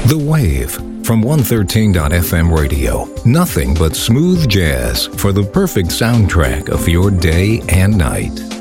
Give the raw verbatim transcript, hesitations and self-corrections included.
The Wave from one thirteen F M radio. Nothing but smooth jazz for the perfect soundtrack of your day and night.